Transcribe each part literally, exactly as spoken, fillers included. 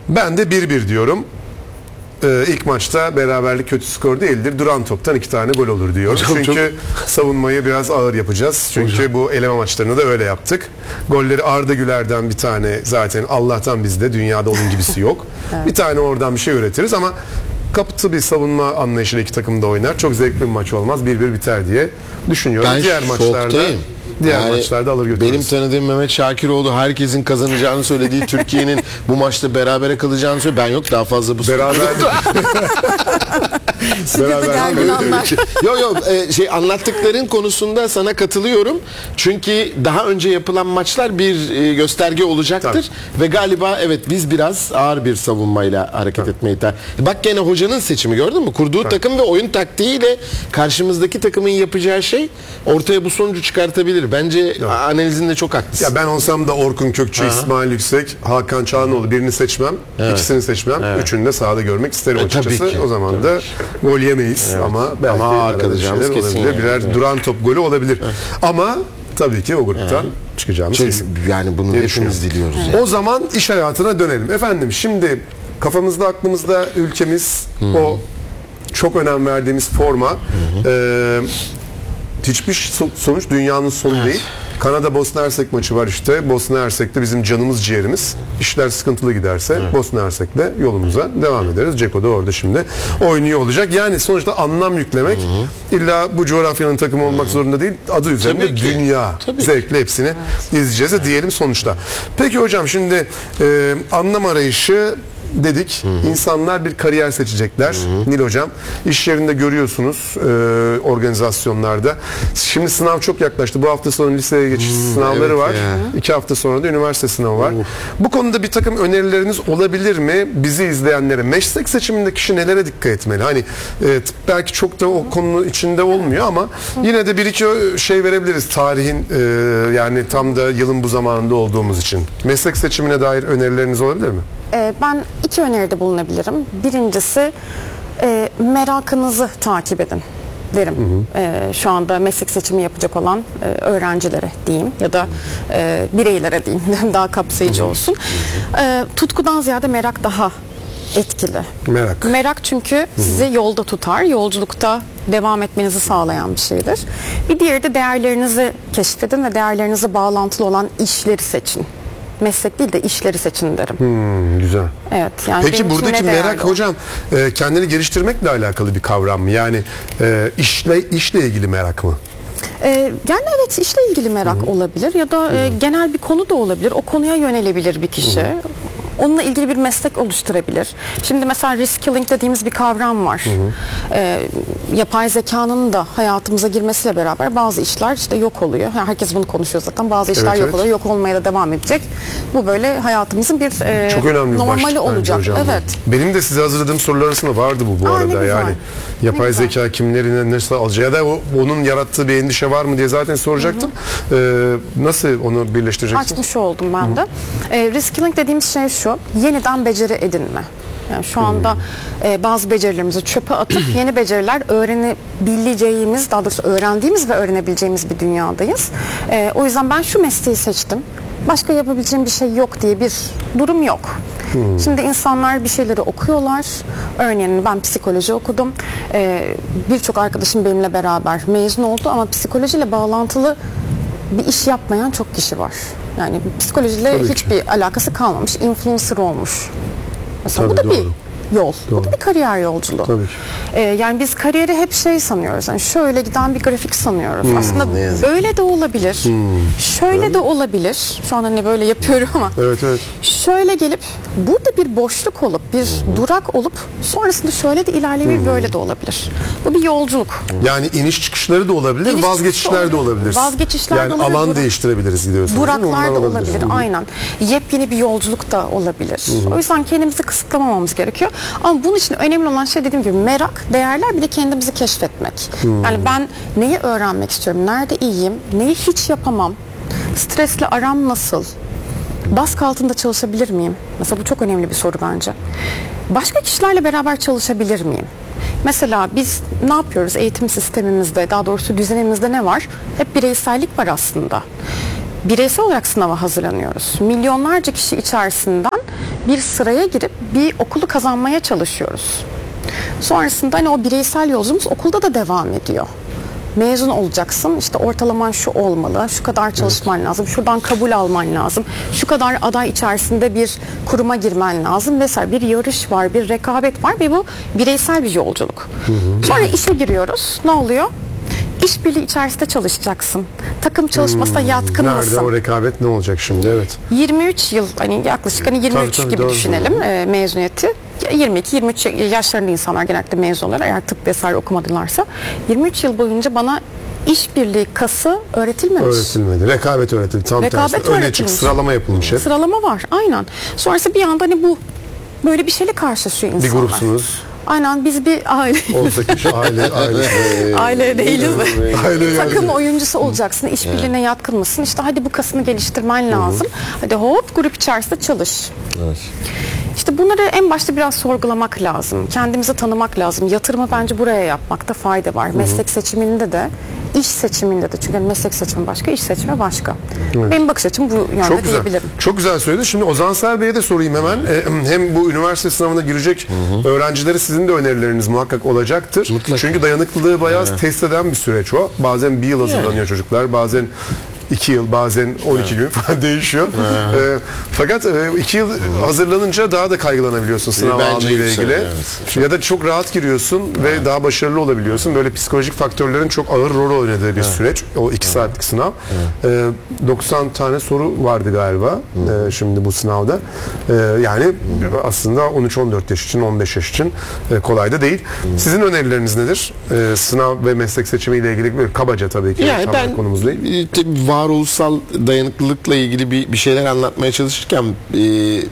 Ben de bir bir diyorum. Ee, ilk maçta beraberlik kötü skor değildir. Duran toptan iki tane gol olur diyor. Hocam Çünkü çok... savunmayı biraz ağır yapacağız. Çünkü Hocam. bu eleme maçlarını da öyle yaptık. Golleri Arda Güler'den bir tane, zaten Allah'tan bizde dünyada onun gibisi yok. Evet. Bir tane oradan bir şey üretiriz ama kapıtı bir savunma anlayışıyla iki takım da oynar. Çok zevkli bir maç olmaz. bir bir biter diye düşünüyorum. Ben Diğer maçlarda Diğer yani maçlarda alır götürürüz. Benim tanıdığım Mehmet Şakiroğlu herkesin kazanacağını söylediği, Türkiye'nin bu maçta berabere kalacağını söyledi. Ben yok daha fazla bu beraber. beraber. Yok yok e, şey anlattıkların konusunda sana katılıyorum. Çünkü daha önce yapılan maçlar bir e, gösterge olacaktır. Tabii. Ve galiba evet biz biraz ağır bir savunmayla hareket Tabii. etmeyi ter. Bak gene hocanın seçimi gördün mü? Kurduğu Tabii. takım ve oyun taktiğiyle karşımızdaki takımın yapacağı şey ortaya bu sonucu çıkartabilir. Bence evet. analizinde çok haklısın. Ya ben olsam da Orkun Kökçü, Aha. İsmail Yüksek, Hakan Çağanoğlu birini seçmem, evet. ikisini seçmem. Evet. Üçünü de sahada görmek isterim e, açıkçası. O zaman tabii da ki. gol yemeyiz evet. ama belki ama arkadaşlarımız kesin olabilir. Birer evet. duran top golü olabilir. Evet. Ama tabii ki o gruptan evet. çıkacağımız şey, kesin. Yani bunu hepimiz diliyoruz. Evet. Yani. O zaman iş hayatına dönelim. Efendim şimdi kafamızda aklımızda ülkemiz hmm. o çok önem verdiğimiz forma. Hmm. E, hiçbir sonuç dünyanın sonu evet. değil. Kanada Bosna Hersek maçı var işte. Bosna Hersek'te bizim canımız ciğerimiz. İşler sıkıntılı giderse evet. Bosna Hersek'le yolumuza devam ederiz. Ceko da orada şimdi oynuyor olacak. Yani sonuçta anlam yüklemek hı hı. illa bu coğrafyanın takımı olmak hı hı. zorunda değil. Adı üzerinde dünya. Tabii. Zevkle hepsini evet. izleyeceğiz de diyelim sonuçta. Peki hocam şimdi e, anlam arayışı dedik. Hı hı. İnsanlar bir kariyer seçecekler. Hı hı. Nil hocam iş yerinde görüyorsunuz e, organizasyonlarda. Şimdi sınav çok yaklaştı. Bu hafta sonu liseye geçiş hı, sınavları evet var. Ya. İki hafta sonra da üniversite sınavı var. Hı. Bu konuda bir takım önerileriniz olabilir mi? Bizi izleyenlere meslek seçiminde kişi nelere dikkat etmeli? Hani e, belki çok da o konunun içinde olmuyor ama yine de bir iki şey verebiliriz. Tarihin e, yani tam da yılın bu zamanında olduğumuz için. Meslek seçimine dair önerileriniz olabilir mi? Ben iki öneride bulunabilirim. Birincisi e, merakınızı takip edin derim. Hı hı. E, şu anda meslek seçimi yapacak olan e, öğrencilere diyeyim ya da e, bireylere diyeyim daha kapsayıcı hı hı. olsun. E, tutkudan ziyade merak daha etkili. Merak. Merak çünkü hı hı. sizi yolda tutar, yolculukta devam etmenizi sağlayan bir şeydir. Bir diğeri de değerlerinizi keşfedin ve değerlerinize bağlantılı olan işleri seçin. Meslek değil de işleri seçin derim. Hmm, güzel. Evet. Yani peki buradaki merak hocam e, kendini geliştirmekle alakalı bir kavram mı? Yani e, işle işle ilgili merak mı? E, yani evet işle ilgili merak Hı-hı. olabilir ya da e, genel bir konu da olabilir. O konuya yönelebilir bir kişi. Hı-hı. Onunla ilgili bir meslek oluşturabilir. Şimdi mesela reskilling dediğimiz bir kavram var. Hı hı. Ee, yapay zekanın da hayatımıza girmesiyle beraber bazı işler işte yok oluyor. Yani herkes bunu konuşuyor zaten. Bazı işler evet, yok evet. oluyor. Yok olmaya da devam edecek. Bu böyle hayatımızın bir e, çok önemli normali olacak. Hocam. Evet. Benim de size hazırladığım sorular arasında vardı bu bu Aa, arada. Yani yapay zeka kimlerini nasıl alacak ya da o, onun yarattığı bir endişe var mı diye zaten soracaktım. Hı hı. Ee, nasıl onu birleştireceksin? Açmış oldum ben de. E, reskilling dediğimiz şey şu. Yeniden beceri edinme. Yani şu anda hmm. e, bazı becerilerimizi çöpe atıp yeni beceriler öğrenebileceğimiz, daha doğrusu öğrendiğimiz ve öğrenebileceğimiz bir dünyadayız. E, o yüzden ben şu mesleği seçtim. Başka yapabileceğim bir şey yok diye bir durum yok. Hmm. Şimdi insanlar bir şeyleri okuyorlar. Örneğin ben psikoloji okudum. E, Birçok arkadaşım benimle beraber mezun oldu ama psikolojiyle bağlantılı bir iş yapmayan çok kişi var. Yani psikolojiyle Tabii hiçbir ki. alakası kalmamış. Influencer olmuş. Mesela Tabii, bu da doğru. bir yol. Doğru. Bu da bir kariyer yolculuğu. Tabii ki. Ee, yani biz kariyeri hep şey sanıyoruz. Yani şöyle giden bir grafik sanıyoruz. Hmm, Aslında böyle de olabilir. Hmm. Şöyle evet. de olabilir. Şu an hani böyle yapıyorum ama. Evet evet. Şöyle gelip burada bir boşluk olup bir hmm. durak olup sonrasında şöyle de ilerleyebilir, hmm. böyle de olabilir. Bu bir yolculuk. Yani iniş çıkışları da olabilir, iniş vazgeçişler de olabilir. Vazgeçişler yani de olabilir. alan değiştirebiliriz gidiyorsunuz. Duraklar da olabilir. olabilir. Aynen. Yepyeni bir yolculuk da olabilir. Hmm. O yüzden kendimizi kısıtlamamamız gerekiyor. Ama bunun için önemli olan şey dediğim gibi merak, değerler, bir de kendimizi keşfetmek. Hmm. Yani ben neyi öğrenmek istiyorum, nerede iyiyim, neyi hiç yapamam, stresle aram nasıl, baskı altında çalışabilir miyim? Mesela bu çok önemli bir soru bence. Başka kişilerle beraber çalışabilir miyim? Mesela biz ne yapıyoruz eğitim sistemimizde, daha doğrusu düzenimizde ne var? Hep bireysellik var aslında. Bireysel olarak sınava hazırlanıyoruz. Milyonlarca kişi içerisinden bir sıraya girip bir okulu kazanmaya çalışıyoruz. Sonrasında hani o bireysel yolculuğumuz okulda da devam ediyor. Mezun olacaksın, işte ortalaman şu olmalı, şu kadar çalışman evet. lazım, şuradan kabul alman lazım, şu kadar aday içerisinde bir kuruma girmen lazım vesaire. Bir yarış var, bir rekabet var ve bu bireysel bir yolculuk. Hı hı. Sonra işe giriyoruz, ne oluyor? İşbirliği içerisinde çalışacaksın. Takım çalışmasına hmm, yatkın nerede mısın? Nerede o rekabet ne olacak şimdi? Evet. yirmi üç yıl, hani yaklaşık hani yirmi üç tabii, tabii, gibi doğru, düşünelim doğru. E, mezuniyeti. yirmi iki yirmi üç yaşlarında insanlar genellikle mezun oluyorlar eğer tıp vesaire okumadılarsa. yirmi üç yıl boyunca bana işbirliği kası öğretilmemiş. Öğretilmedi. Rekabet öğretildi. Tam rekabet tersi. Öne çık, sıralama yapılmış. Hep. Sıralama var. Aynen. Sonrası bir anda hani bu böyle bir şeyle karşılaşıyor insanlar. Bir grupsunuz. Aynen biz bir aile. Olsa kişi aile aile. aile değiliz de. Aile takım oyuncusu olacaksın. İşbirliğine yatkın mısın? İşte hadi bu kasını geliştirmen lazım. Hı-hı. Hadi hop grup içerisinde çalış. Evet. İşte bunları en başta biraz sorgulamak lazım. Kendimizi tanımak lazım. Yatırımı bence buraya yapmakta fayda var. Hı-hı. Meslek seçiminde de, iş seçiminde de. Çünkü meslek seçimi başka, iş seçimi başka. Evet. Benim bakış açım bu yönde çok güzel. diyebilirim. Çok güzel söyledin. Şimdi Ozan Sel Bey'e de sorayım hemen. Hem bu üniversite sınavına girecek Hı-hı. öğrencilere sizin de önerileriniz muhakkak olacaktır. Mutlaka. Çünkü dayanıklılığı bayağı evet. test eden bir süreç o. Bazen bir yıl hazırlanıyor evet. çocuklar. Bazen iki yıl, bazen on iki evet. gün falan değişiyor. e, fakat e, iki yıl hmm. hazırlanınca daha da kaygılanabiliyorsun sınav anıyla ilgili. Evet. Ya da çok rahat giriyorsun evet. ve daha başarılı olabiliyorsun. Böyle psikolojik faktörlerin çok ağır rol oynadığı bir evet. süreç. O iki evet. saatlik sınav. Evet. E, doksan tane soru vardı galiba hmm. e, şimdi bu sınavda. E, yani hmm. aslında on üç on dört yaş için, on beş yaş için e, kolay da değil. Hmm. Sizin önerileriniz nedir? E, sınav ve meslek seçimiyle ilgili böyle kabaca tabii ki. Yani ben konumuz değil. E, varoluşsal dayanıklılıkla ilgili bir, bir şeyler anlatmaya çalışırken e,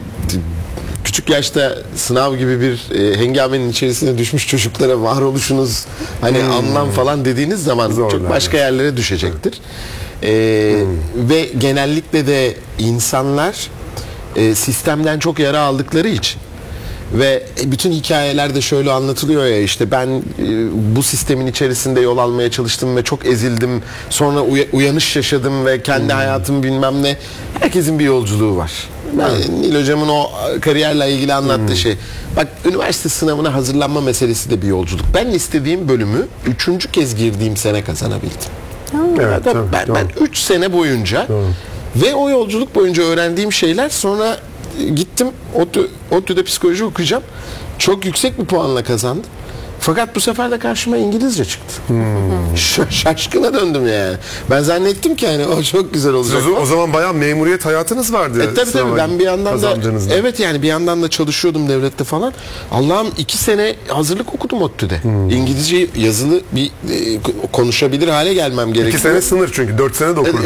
küçük yaşta sınav gibi bir e, hengamenin içerisine düşmüş çocuklara varoluşunuz hani hmm. anlam falan dediğiniz zaman Zor çok başka yani. yerlere düşecektir. E, hmm. Ve genellikle de insanlar e, sistemden çok yara aldıkları için ve bütün hikayelerde şöyle anlatılıyor ya işte ben e, bu sistemin içerisinde yol almaya çalıştım ve çok ezildim. Sonra uy- uyanış yaşadım ve kendi hmm. hayatım bilmem ne. Herkesin bir yolculuğu var. Yani Nil Hocam'ın o kariyerle ilgili anlattığı hmm. şey. Bak üniversite sınavına hazırlanma meselesi de bir yolculuk. Ben istediğim bölümü üçüncü kez girdiğim sene kazanabildim. Hmm. Evet, ben, tabii, ben, ben üç sene boyunca doğru. ve o yolculuk boyunca öğrendiğim şeyler sonra gittim ODTÜ, ODTÜ'de psikoloji okuyacağım. Çok yüksek bir puanla kazandım. Fakat bu sefer de karşıma İngilizce çıktı. Hmm. Şaşkına döndüm yani. Ben zannettim ki hani o çok güzel olacak. Siz o zaman bayağı memuriyet hayatınız vardı. E, tabii tabii ben bir yandan da evet yani bir yandan da çalışıyordum devlette falan. Allah'ım iki sene hazırlık okudum ODTÜ'de. Hmm. İngilizce yazılı bir e, konuşabilir hale gelmem gerekiyor. İki sene sınır çünkü dört sene de okurdum.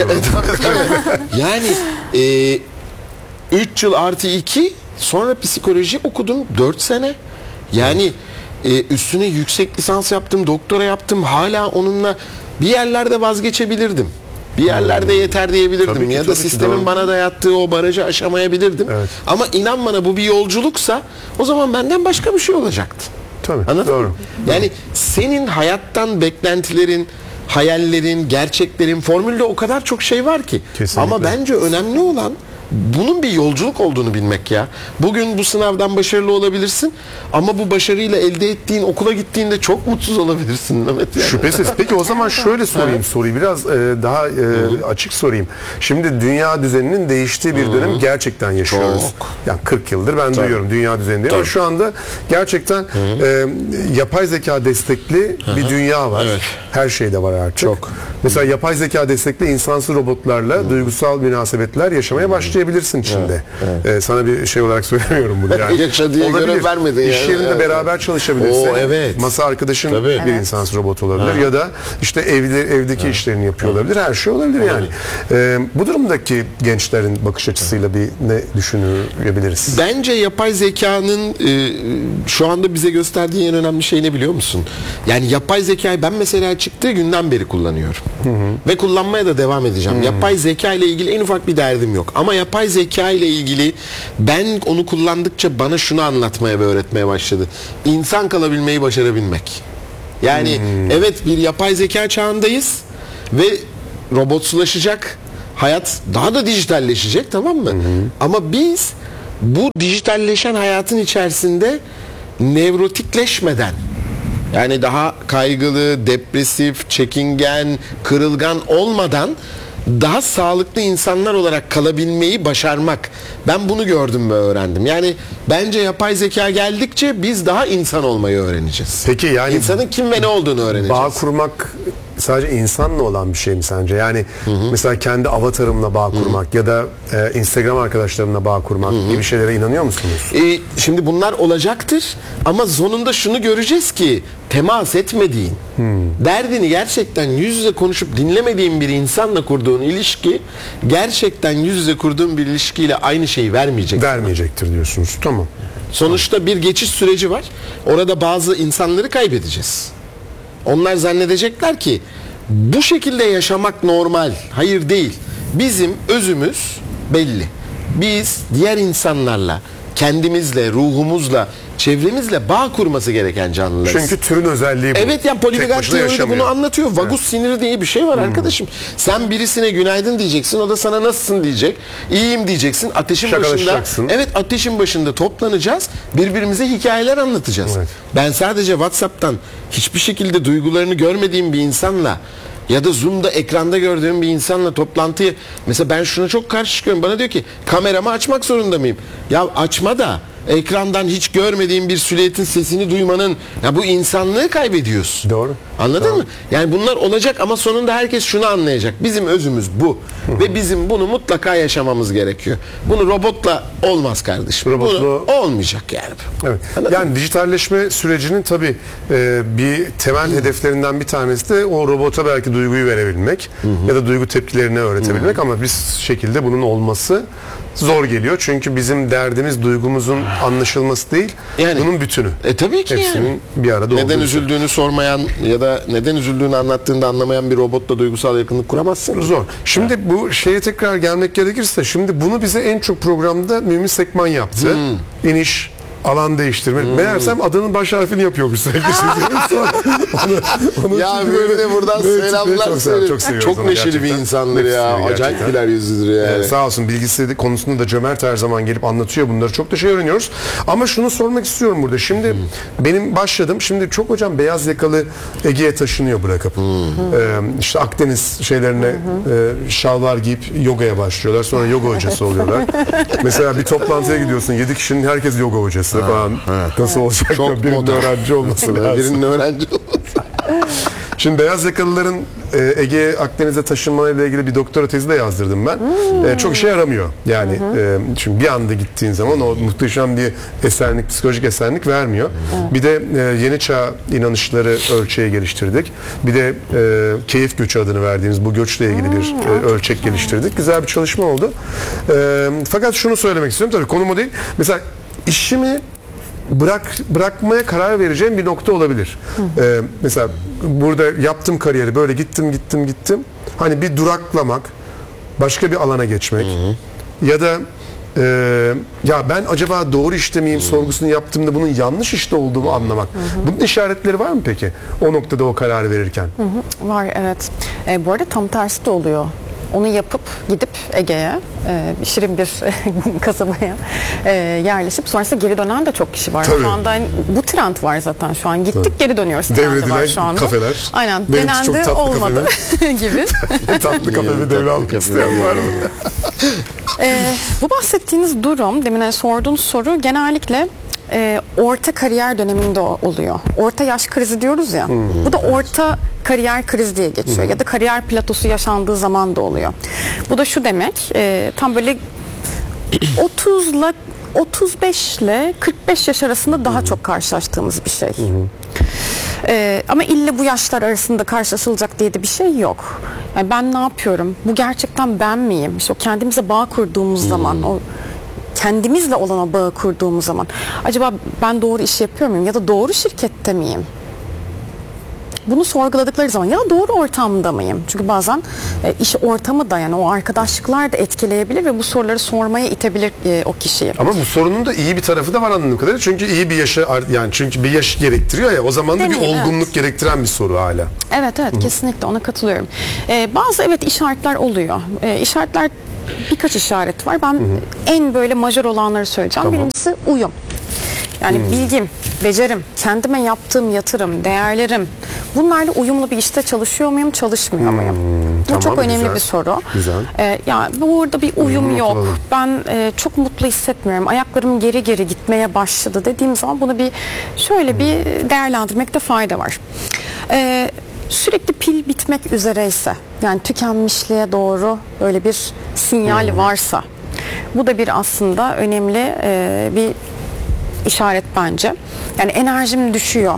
Yani e, üç yıl artı iki sonra psikoloji okudum dört sene. Yani e, üstüne yüksek lisans yaptım, doktora yaptım. Hala onunla bir yerlerde vazgeçebilirdim. Bir yerlerde yeter diyebilirdim. Ki, ya da sistemin ki, bana dayattığı o barajı aşamayabilirdim. Evet. Ama inan bana bu bir yolculuksa o zaman benden başka bir şey olacaktı. Tabii. Anladın doğru. mı? Yani senin hayattan beklentilerin, hayallerin, gerçeklerin, formülde o kadar çok şey var ki. Kesinlikle. Ama bence önemli olan bunun bir yolculuk olduğunu bilmek ya. Bugün bu sınavdan başarılı olabilirsin ama bu başarıyla elde ettiğin okula gittiğinde çok mutsuz olabilirsin Mehmet. Yani. Şüphesiz. Peki o zaman şöyle sorayım evet. soruyu biraz e, daha e, açık sorayım. Şimdi dünya düzeninin değiştiği bir dönem gerçekten yaşıyoruz. Çok. Yani kırk yıldır ben Tabii. duyuyorum dünya düzeni diye. Ama şu anda gerçekten e, yapay zeka destekli Hı-hı. bir dünya var. Evet. Her şeyde var artık. Çok. Mesela yapay zeka destekli insansız robotlarla Hı-hı. duygusal münasebetler yaşamaya başlayabilir. Bilirsin içinde. Evet, evet. Ee, sana bir şey olarak söylemiyorum bunu yani. Yaşadığı görev vermedi yani. İş yerinde evet. beraber çalışabilirsin. Oo, evet. Masa arkadaşın Tabii. bir evet. insansız robot olabilir. Ha. Ya da işte evde evdeki ha. işlerini yapıyor ha. olabilir. Her şey olabilir ha. yani. Ee, bu durumdaki gençlerin bakış açısıyla bir ne düşünebiliriz? Bence yapay zekanın e, şu anda bize gösterdiği en önemli şey ne biliyor musun? Yani yapay zekayı ben mesela çıktığı günden beri kullanıyorum. Hı hı. Ve kullanmaya da devam edeceğim. Hı hı. Yapay zeka ile ilgili en ufak bir derdim yok. Ama yapay zeka ile ilgili ben onu kullandıkça bana şunu anlatmaya ve öğretmeye başladı. İnsan kalabilmeyi başarabilmek. Yani hmm. evet bir yapay zeka çağındayız ve robotsuzlaşacak. Hayat daha da dijitalleşecek, tamam mı? Hmm. Ama biz bu dijitalleşen hayatın içerisinde nevrotikleşmeden, yani daha kaygılı, depresif, çekingen, kırılgan olmadan daha sağlıklı insanlar olarak kalabilmeyi başarmak. Ben bunu gördüm ve öğrendim. Yani bence yapay zeka geldikçe biz daha insan olmayı öğreneceğiz. Peki yani İnsanın kim ve ne olduğunu öğreneceğiz. bağ kurmak sadece insanla olan bir şey mi sence? Yani hı hı. mesela kendi avatarımla bağ kurmak hı hı. ya da e, Instagram arkadaşlarımla bağ kurmak hı hı. gibi şeylere inanıyor musunuz? E, şimdi bunlar olacaktır ama sonunda şunu göreceğiz ki temas etmediğin, hmm. derdini gerçekten yüz yüze konuşup dinlemediğin bir insanla kurduğun ilişki gerçekten yüz yüze kurduğun bir ilişkiyle aynı şeyi vermeyecek. Vermeyecektir diyorsunuz. Tamam. Sonuçta bir geçiş süreci var. Orada bazı insanları kaybedeceğiz. Onlar zannedecekler ki bu şekilde yaşamak normal. Hayır, değil. Bizim özümüz belli. Biz diğer insanlarla, kendimizle, ruhumuzla, çevremizle bağ kurması gereken canlılarız. Çünkü türün özelliği bu. Evet, yani polivagal teoride bunu anlatıyor. Vagus evet. siniri diye bir şey var hmm. arkadaşım. Sen birisine günaydın diyeceksin, o da sana nasılsın diyecek. İyiyim diyeceksin. Ateşin başında. Evet, ateşin başında toplanacağız. Birbirimize hikayeler anlatacağız. Evet. Ben sadece WhatsApp'tan hiçbir şekilde duygularını görmediğim bir insanla ya da Zoom'da ekranda gördüğüm bir insanla toplantıyı, mesela ben şuna çok karşı çıkıyorum. Bana diyor ki kameramı açmak zorunda mıyım? Ya açma da ekrandan hiç görmediğin bir silüetin sesini duymanın, ya bu insanlığı kaybediyorsun. Doğru. Anladın Doğru. mı? Yani bunlar olacak ama sonunda herkes şunu anlayacak. Bizim özümüz bu. Ve bizim bunu mutlaka yaşamamız gerekiyor. Bunu robotla olmaz kardeşim. Robotlu... Bunu olmayacak yani. Evet. Anladın yani mı? Dijitalleşme sürecinin tabii e, bir temel hmm. hedeflerinden bir tanesi de o robota belki duyguyu verebilmek hmm. ya da duygu tepkilerini öğretebilmek hmm. ama bir şekilde bunun olması zor geliyor. Çünkü bizim derdimiz duygumuzun anlaşılması değil, yani, bunun bütünü. E tabii ki hepsinin yani. bir arada neden olduğu üzüldüğünü şey. sormayan ya da neden üzüldüğünü anlattığında anlamayan bir robotla duygusal yakınlık kuramazsın. Zor. Şimdi evet. bu şeye tekrar gelmek gerekirse, şimdi bunu bize en çok programda Mümin Sekman yaptı. Hmm. İniş, alan değiştirme. Hmm. Meğersem adının baş harfini yapıyormuş sevgili onu, ya böyle de buradan selamlar söyleyeyim. Çok, çok, çok neşeli bir insandır ya. Acayip güler yüzlüdür yani. Evet, sağ olsun, bilgisi konusunda da cömert, her zaman gelip anlatıyor bunları. Çok da şey öğreniyoruz. Ama şunu sormak istiyorum burada. Şimdi hmm. benim başladım. Şimdi çok hocam beyaz yakalı Ege'ye taşınıyor bırakıp. Hmm. Ee, işte Akdeniz şeylerine hmm. e, şalvar giyip yogaya başlıyorlar. Sonra yoga hocası oluyorlar. Mesela bir toplantıya gidiyorsun. Yedi kişinin herkes yoga hocası. Ha, falan. Ha. Nasıl olacak? Çok birinin öğrenci olması lazım. Birinin öğrenci olması. Şimdi beyaz yakalıların e, Ege Akdeniz'e taşınmayla ilgili bir doktora tezi de yazdırdım ben. Hmm. E, çok işe yaramıyor. Yani e, çünkü bir anda gittiğin zaman o muhteşem bir esenlik, psikolojik esenlik vermiyor. Hmm. Bir de e, yeni çağ inanışları ölçeği geliştirdik. Bir de e, keyif göçü adını verdiğimiz bu göçle ilgili bir e, ölçek geliştirdik. Güzel bir çalışma oldu. E, fakat şunu söylemek istiyorum, tabii konum o değil. Mesela işimi bırak bırakmaya karar vereceğim bir nokta olabilir. Ee, mesela burada yaptım kariyeri, böyle gittim gittim gittim. Hani bir duraklamak, başka bir alana geçmek. Hı hı. Ya da e, ya ben acaba doğru işte miyim hı. sorgusunu yaptığımda bunun yanlış işte olduğumu anlamak. Hı hı. Bunun işaretleri var mı peki? O noktada o kararı verirken. Hı hı. Var, evet. E, bu arada tam tersi de oluyor. Onu yapıp gidip Ege'ye, e, şirin bir kasabaya e, yerleşip sonrasında geri dönen de çok kişi var. Tabii. Şu anda hani bu trend var zaten şu an. Gittik, geri dönüyoruz. Devredilen şu anda. kafeler. Aynen. Denendi, olmadı gibi. Tatlı kafe bir devralmak isteyen var mı? e, bu bahsettiğiniz durum, demin sorduğunuz soru genellikle E, orta kariyer döneminde oluyor. Orta yaş krizi diyoruz ya. Hmm. Bu da orta kariyer krizi diye geçiyor. Hmm. Ya da kariyer platosu yaşandığı zaman da oluyor. Bu da şu demek. E, tam böyle otuzla otuz beş ile kırk beş yaş arasında daha hmm. çok karşılaştığımız bir şey. Hmm. E, ama illa bu yaşlar arasında karşılaşılacak diye de bir şey yok. Yani ben ne yapıyorum? Bu gerçekten ben miyim? İşte o kendimize bağ kurduğumuz hmm. zaman, o kendimizle olan o bağı kurduğumuz zaman acaba ben doğru iş yapıyor muyum ya da doğru şirkette miyim? Bunu sorguladıkları zaman ya da doğru ortamda mıyım? Çünkü bazen e, iş ortamı da, yani o arkadaşlıklar da etkileyebilir ve bu soruları sormaya itebilir e, o kişiyi. Ama bu sorunun da iyi bir tarafı da var anladığım kadarıyla. Çünkü iyi bir yaşı, yani çünkü bir yaş gerektiriyor ya, o zaman da Demeyeyim, bir olgunluk evet. gerektiren bir soru hala. Evet evet, Hı-hı. kesinlikle ona katılıyorum. E, bazı evet işaretler oluyor. E, işaretler birkaç işaret var. Ben en böyle majör olanları söyleyeceğim. Tamam. Birincisi uyum. Yani bilgim, becerim, kendime yaptığım yatırım, değerlerim, bunlarla uyumlu bir işte çalışıyor muyum, çalışmıyor muyum? Bu tamam, çok önemli güzel. bir soru. Güzel. Ee, yani burada bir uyum Uyumu yok. alalım. Ben e, çok mutlu hissetmiyorum. Ayaklarım geri geri gitmeye başladı dediğim zaman bunu bir şöyle bir değerlendirmekte fayda var. Ee, sürekli pil bitmek üzereyse, yani tükenmişliğe doğru böyle bir sinyal varsa, bu da bir aslında önemli e, bir işaret bence. Yani enerjim düşüyor.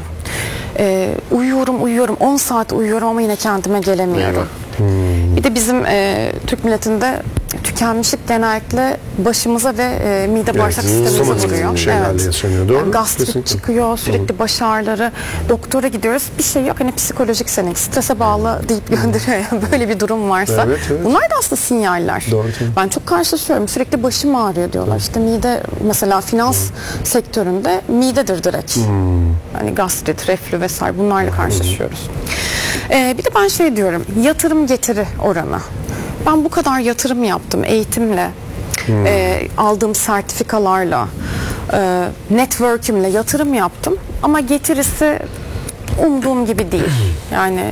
Ee, uyuyorum uyuyorum on saat uyuyorum ama yine kendime gelemiyorum. Bir de bizim e, Türk milletinde tükenmişlik genellikle başımıza ve e, mide bağırsak Evet, sistemimize somatik vuruyor. şeylerle yaşanıyor, doğru. Yani gastrit Kesinlikle. çıkıyor, sürekli baş ağrıları, doktora gidiyoruz. Bir şey yok, hani psikolojik senin strese bağlı deyip gönderiyor. Yani böyle bir durum varsa. Evet, evet. Bunlar da aslında sinyaller. Doğru, tabii. Ben çok karşılaşıyorum. Sürekli başım ağrıyor diyorlar. İşte mide, mesela finans sektöründe midedir direkt. Hani gastrit, reflü vesaire, bunlarla karşılaşıyoruz. Ee, bir de ben şey diyorum, yatırım getiri oranı. Ben bu kadar yatırım yaptım eğitimle, e, aldığım sertifikalarla, e, network'ümle yatırım yaptım ama getirisi umduğum gibi değil. Yani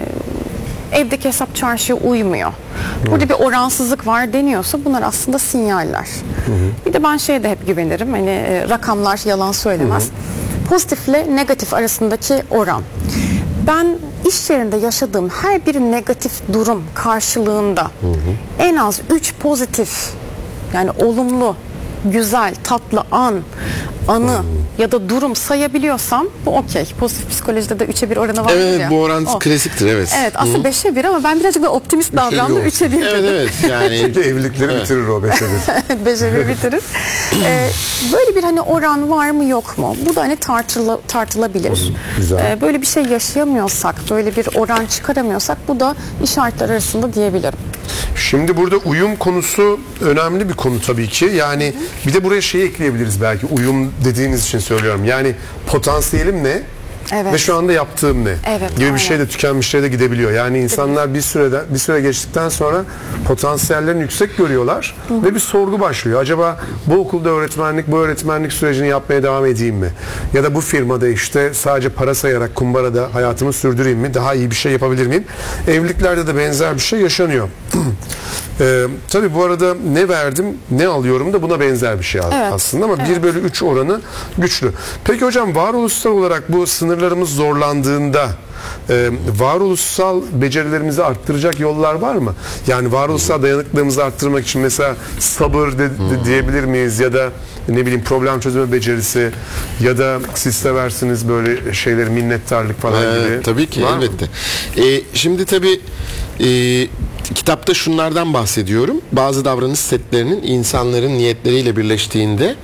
evdeki hesap çarşıya uymuyor. Burada bir oransızlık var deniyorsa bunlar aslında sinyaller. Bir de ben şeye de hep güvenirim, hani e, rakamlar yalan söylemez. Pozitifle negatif arasındaki oran. Ben iş yerinde yaşadığım her bir negatif durum karşılığında en az üç pozitif, yani olumlu, güzel, tatlı an, anı ya da durum sayabiliyorsam bu okey. Pozitif psikolojide de üçe bir oranı var Evet, ya. bu oran O. klasiktir, evet. Evet, aslında beşe bir ama ben birazcık da optimist davrandım. yok. üçe bir Evet, dedim. evet. Yani Çünkü evlilikleri bitirir o beşe bir. beşe bir bitirir. Ee, böyle bir hani oran var mı yok mu? Bu da hani tartıla, tartılabilir. Güzel. Ee, böyle bir şey yaşayamıyorsak, böyle bir oran çıkaramıyorsak bu da işaretler arasında diyebilirim. Şimdi burada uyum konusu önemli bir konu tabii ki. Yani bir de buraya şeyi ekleyebiliriz belki. Uyum dediğiniz için söylüyorum. Yani potansiyelim ne? Evet. Ve şu anda yaptığım ne? Evet, gibi aynen. bir şey de tükenmişliğe de gidebiliyor. Yani insanlar bir sürede bir süre geçtikten sonra potansiyellerini yüksek görüyorlar ve bir sorgu başlıyor. Acaba bu okulda öğretmenlik, bu öğretmenlik sürecini yapmaya devam edeyim mi? Ya da bu firmada işte sadece para sayarak kumbarada hayatımı sürdüreyim mi? Daha iyi bir şey yapabilir miyim? Evliliklerde de benzer bir şey yaşanıyor. Ee, tabii bu arada ne verdim ne alıyorum da buna benzer bir şey Evet, aslında ama evet. bir bölü üç oranı güçlü. Peki hocam, varoluşsal olarak bu sınırlarımız zorlandığında e, varoluşsal becerilerimizi arttıracak yollar var mı? Yani varoluşsal dayanıklılığımızı arttırmak için mesela sabır de- de- diyebilir miyiz ya da ne bileyim problem çözme becerisi ya da siz seversiniz böyle şeyleri, minnettarlık falan Ee, gibi. tabii ki, Var mı? elbette. Ee, şimdi tabii e, kitapta şunlardan bahsediyorum. Bazı davranış setlerinin insanların niyetleriyle birleştiğinde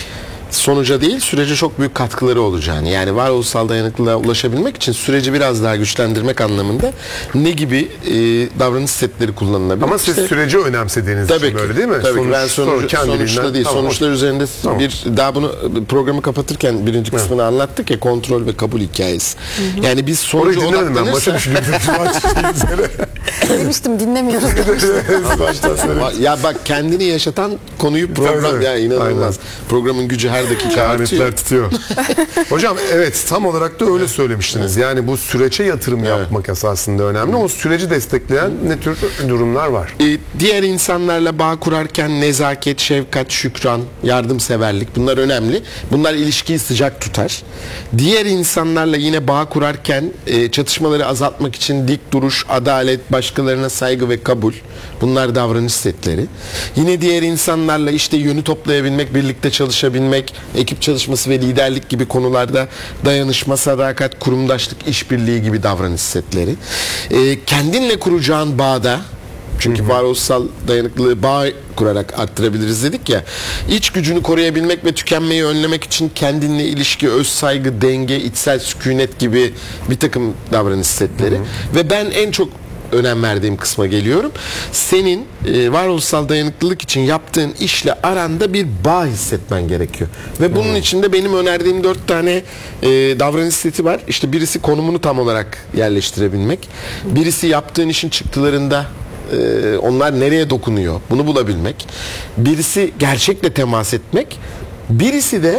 sonuca değil sürece çok büyük katkıları olacağını, yani varoluşsal dayanıklılığa ulaşabilmek için süreci biraz daha güçlendirmek anlamında ne gibi e, davranış setleri kullanılabilir? Ama siz İşte- süreci önemsediğiniz Tabii için ki. böyle değil mi? Tabii ki. Sonuç- Ben sonucu, sonuç kendiliğinden- sonuçta değil. Tamam, sonuçlar okey. üzerinde Tamam. bir daha bunu programı kapatırken birinci kısmını anlattık ya, kontrol ve kabul hikayesi. Yani biz Orayı sonuca dinlemedim ben. Maça odaklanırsak düşündüm. Demiştim dinlemiyoruz demiştim. Baştan söyle. ya bak, kendini yaşatan konuyu program Tabii, tabii. ya inanılmaz. Programın gücü her dakika artıyor. Kehanetler tutuyor. Hocam evet, tam olarak da öyle söylemiştiniz. Yani bu süreçe yatırım yapmak esasında önemli. O süreci destekleyen ne tür durumlar var? Ee, diğer insanlarla bağ kurarken nezaket, şefkat, şükran, yardımseverlik, bunlar önemli. Bunlar ilişkiyi sıcak tutar. Diğer insanlarla yine bağ kurarken e, çatışmaları azaltmak için dik duruş, adalet, başkalarına saygı ve kabul. Bunlar davranış setleri. Yine diğer insanlarla işte yönü toplayabilmek, birlikte çalışabilmek, ekip çalışması ve liderlik gibi konularda dayanışma, sadakat, kurumdaşlık, işbirliği gibi davranış setleri. Ee, kendinle kuracağın bağda, çünkü varoluşsal dayanıklılığı bağ kurarak arttırabiliriz dedik ya. İç gücünü koruyabilmek ve tükenmeyi önlemek için kendinle ilişki, öz saygı, denge, içsel sükunet gibi bir takım davranış setleri. Ve ben en çok önem verdiğim kısma geliyorum. Senin e, varoluşsal dayanıklılık için yaptığın işle aranda bir bağ hissetmen gerekiyor. Ve bunun için de benim önerdiğim dört tane e, davranış seti var. İşte birisi konumunu tam olarak yerleştirebilmek. Birisi yaptığın işin çıktılarında e, onlar nereye dokunuyor bunu bulabilmek. Birisi gerçekle temas etmek. Birisi de